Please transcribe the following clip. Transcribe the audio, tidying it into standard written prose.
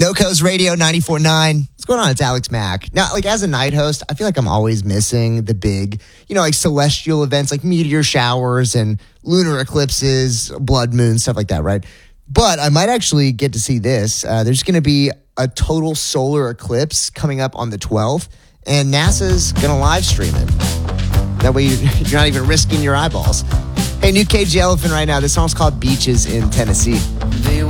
NoCo's Radio 94.9. What's going on? It's Alex Mack. Now, like, as a night host, I feel like I'm always missing the big, like celestial events like meteor showers and lunar eclipses, blood moon, stuff like that, right? But I might actually get to see this. There's going to be a total solar eclipse coming up on the 12th, and NASA's going to live stream it. That way you're not even risking your eyeballs. Hey, new KG Elephant right now. This song's called Beaches in Tennessee.